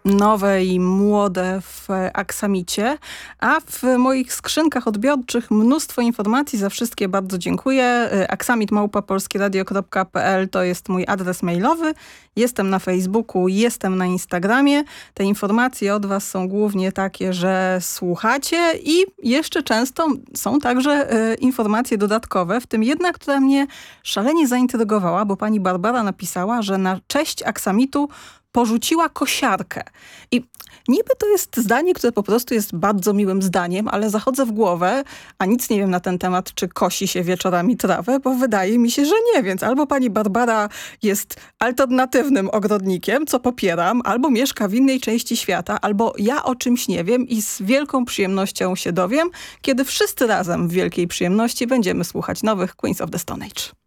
nowe i młode w Aksamicie, a w moich skrzynkach odbiorczych mnóstwo informacji. Za wszystkie bardzo dziękuję. aksamit@polskieradio.pl to jest mój adres mailowy. Jestem na Facebooku, jestem na Instagramie. Te informacje od was są głównie takie, że słuchacie i jeszcze często są także informacje dodatkowe, w tym jedna, która mnie szalenie zaintrygowała, bo pani Barbara napisała, że na cześć Aksamitu porzuciła kosiarkę. I niby to jest zdanie, które po prostu jest bardzo miłym zdaniem, ale zachodzę w głowę, a nic nie wiem na ten temat, czy kosi się wieczorami trawę, bo wydaje mi się, że nie. Więc albo pani Barbara jest alternatywnym ogrodnikiem, co popieram, albo mieszka w innej części świata, albo ja o czymś nie wiem i z wielką przyjemnością się dowiem, kiedy wszyscy razem w wielkiej przyjemności będziemy słuchać nowych Queens of the Stone Age.